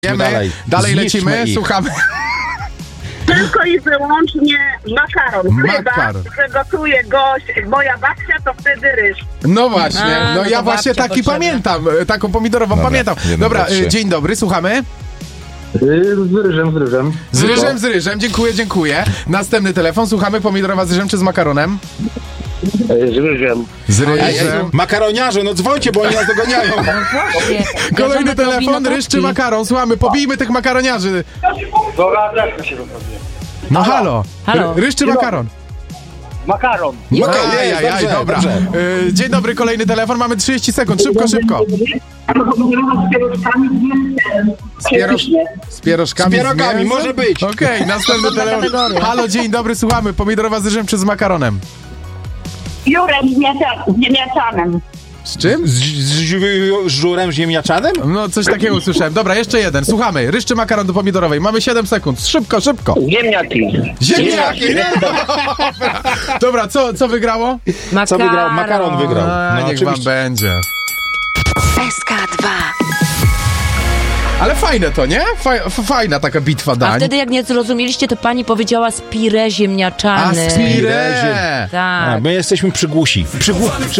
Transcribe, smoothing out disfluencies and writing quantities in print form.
Dalej lecimy, słuchamy. Tylko i wyłącznie makaron. Makaron. Chyba, że gotuje gość, moja babcia, to wtedy ryż. No właśnie, no ja właśnie taki potrzebna. pamiętam, taką pomidorową pamiętam. Dobra, dzień dobry, słuchamy. Z ryżem. Z ryżem, dziękuję. Następny telefon, słuchamy, pomidorowa z ryżem czy z makaronem? Z ryżem. Z ryżem. Makaroniarze, no dzwońcie, bo oni nas dogoniają. No właśnie. Kolejny telefon, ryż czy makaron? makaron? Słuchamy, pobijmy tych makaroniarzy. No halo. Halo. Ryż czy makaron? Makaron. Dobra. Dzień dobry, kolejny telefon, mamy 30 sekund, szybko. Z pierożkami. Z pierogami, może być. Okej, następny telefon. kategoria. Halo, dzień dobry, słuchamy, pomidorowa z ryżem czy z makaronem? Jurem z niemieczanem. Z czym? Z żurem ziemniaczanym? No, coś takiego usłyszałem. Dobra, jeszcze jeden. Słuchamy. Ryż czy makaron do pomidorowej? Mamy 7 sekund. Szybko. Ziemniaki! Nie? Dobra, co wygrało? Co wygrał? Makaron wygrał. No, Niech wam będzie. SK2. Ale fajne to, nie? Fajna taka bitwa A dań. wtedy jak nie zrozumieliście, to pani powiedziała spire ziemniaczany. Aspire! Tak. My jesteśmy przygłusi.